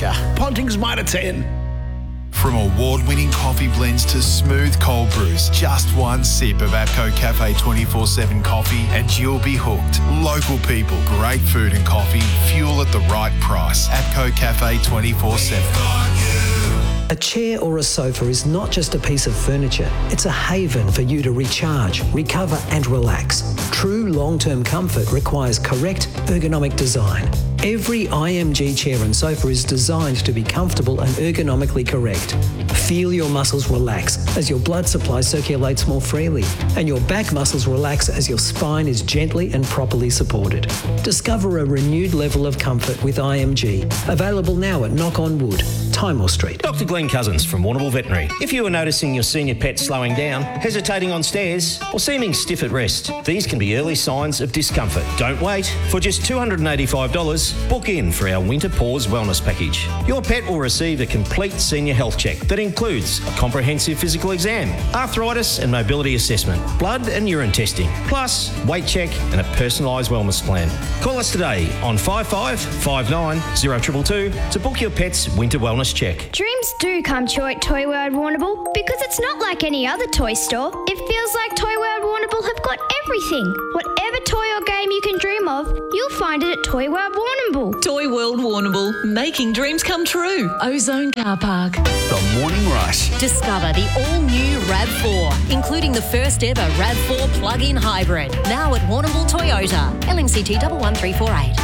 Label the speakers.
Speaker 1: furniture. Ponting's Mitre 10.
Speaker 2: From award-winning coffee blends to smooth cold brews, just one sip of APCO Cafe 24/7 coffee and you'll be hooked. Local people, great food and coffee, fuel at the right price. APCO Cafe 24/7.
Speaker 3: A chair or a sofa is not just a piece of furniture. It's a haven for you to recharge, recover and relax. True long-term comfort requires correct ergonomic design. Every IMG chair and sofa is designed to be comfortable and ergonomically correct. Feel your muscles relax as your blood supply circulates more freely, and your back muscles relax as your spine is gently and properly supported. Discover a renewed level of comfort with IMG. Available now at Knock on Wood, Timor Street.
Speaker 4: Dr. Glenn Cousins from Warrnambool Veterinary. If you are noticing your senior pet slowing down, hesitating on stairs, or seeming stiff at rest, these can be early signs of discomfort. Don't wait. For just $285, book in for our Winter Paws Wellness Package. Your pet will receive a complete senior health check that includes a comprehensive physical exam, arthritis and mobility assessment, blood and urine testing, plus weight check and a personalised wellness plan. Call us today on 5559 0222 to book your pet's winter wellness check.
Speaker 5: Dreams do come true at Toy World Warrnambool because it's not like any other toy store. It feels like Toy World Warrnambool have got everything. Whatever toy or game you can dream of, you'll find it at Toy World Warrnambool.
Speaker 6: Toy World Warrnambool, making dreams come true. Ozone Car Park.
Speaker 1: The Morning Rush.
Speaker 7: Discover the all-new RAV4, including the first ever RAV4 plug-in hybrid. Now at Warrnambool Toyota, LMCT 11348.